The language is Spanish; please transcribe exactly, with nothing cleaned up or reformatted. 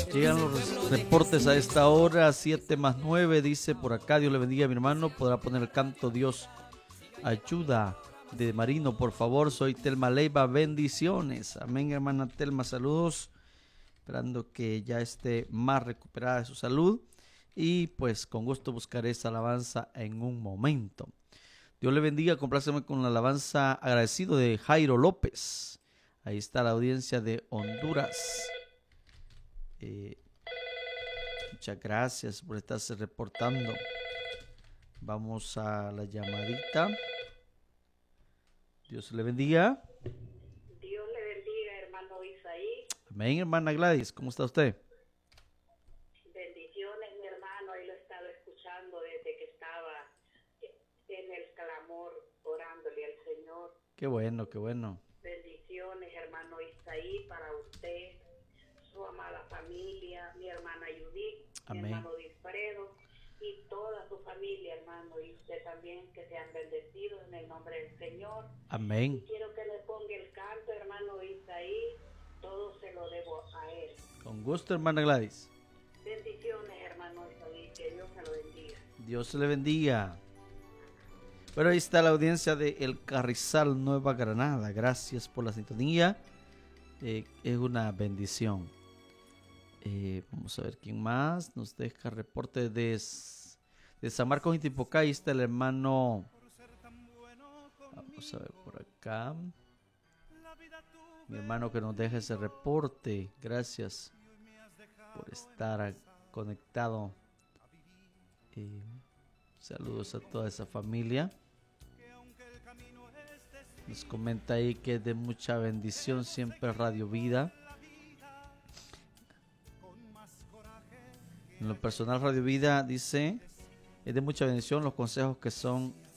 Llegan los reportes a esta hora, siete más nueve, dice por acá, Dios le bendiga a mi hermano, podrá poner el canto Dios ayuda de Marino, por favor, soy Telma Leiva, bendiciones, amén hermana Telma, saludos, esperando que ya esté más recuperada de su salud y pues con gusto buscaré esa alabanza en un momento. Dios le bendiga, compláceme con la alabanza agradecido de Jairo López, ahí está la audiencia de Honduras. Eh, muchas gracias por estarse reportando. Vamos a la llamadita. Dios le bendiga. Dios le bendiga, hermano Isaí. Amén, hermana Gladys. ¿Cómo está usted? Bendiciones, mi hermano. Ahí lo estaba escuchando desde que estaba en el clamor, orándole al Señor. Qué bueno, qué bueno. Bendiciones, hermano Isaí, para usted, su amada familia, mi hermana Judith, amén. Mi hermano Wilfredo y toda su familia, hermano, y usted también, que sean bendecidos en el nombre del Señor. Amén. Y quiero que le ponga el canto, hermano Isaí, todo se lo debo a él. Con gusto, hermana Gladys. Bendiciones, hermano Isaí, que Dios se lo bendiga. Dios le bendiga. Bueno, ahí está la audiencia de El Carrizal, Nueva Granada. Gracias por la sintonía. Eh, es una bendición. Eh, vamos a ver quién más nos deja reporte de, de San Marcos Intipocá. Ahí está el hermano. Vamos a ver por acá. Mi hermano que nos deja ese reporte. Gracias por estar conectado. Eh, saludos a toda esa familia. Nos comenta ahí que es de mucha bendición siempre Radio Vida. En lo personal, Radio Vida dice, es de mucha bendición los consejos que son